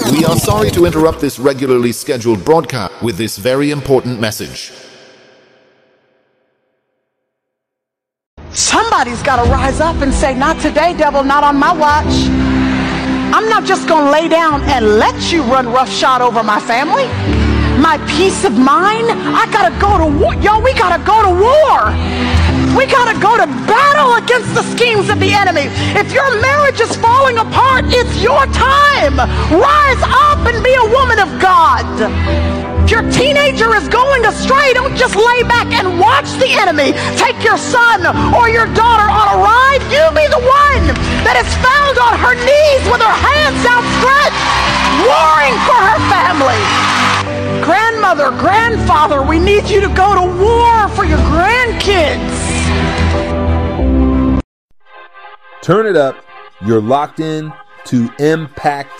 We are sorry to interrupt this regularly scheduled broadcast with this very important message. Somebody's got to rise up and say, not today, devil, not on my watch. I'm not just going to lay down and let you run roughshod over my family. My peace of mind, I got to go to war. Yo, we got to go to war. We got to go to battle against the schemes of the enemy. If your marriage is falling apart, it's your time. Rise up and be a woman of God. If your teenager is going astray, don't just lay back and watch the enemy take your son or your daughter on a ride. You be the one that is found on her knees with her hands outstretched, warring for her family. Grandmother, grandfather, we need you to go to war for your grandkids. Turn it up. You're locked in to Impact